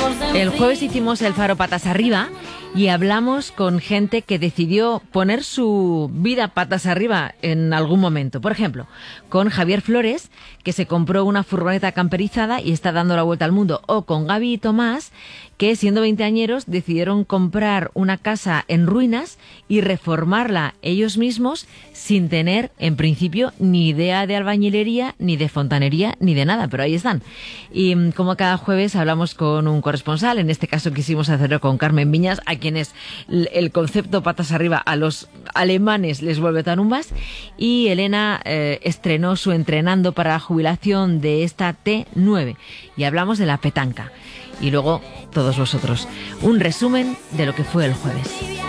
El jueves hicimos el Faro Patas Arriba y hablamos con gente que decidió poner su vida patas arriba en algún momento. Por ejemplo, con Javier Flores, que se compró una furgoneta camperizada y está dando la vuelta al mundo. O con Gaby y Tomás, que siendo veinteañeros decidieron comprar una casa en ruinas y reformarla ellos mismos sin tener, en principio, ni idea de albañilería, ni de fontanería, ni de nada, pero ahí están. Y como cada jueves hablamos con un corresponsal, en este caso quisimos hacerlo con Carmen Viñas, a quienes el concepto patas arriba a los alemanes les vuelve tarumbas, y Elena estrenó su entrenando para la jubilación de esta T9 y hablamos de la petanca. Y luego, todos vosotros, un resumen de lo que fue el jueves.